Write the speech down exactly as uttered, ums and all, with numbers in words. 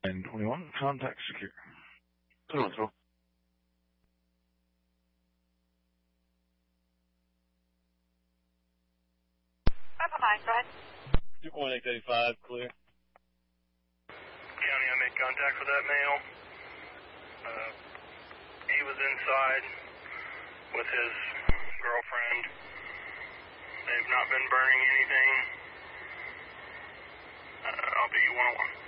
nine twenty-one, contact secure. Two throw. five oh nine, go ahead. two point eight eight five, clear. County, I made contact with that male. Uh, he was inside with his girlfriend. They've not been burning anything. Uh, I'll be one oh one.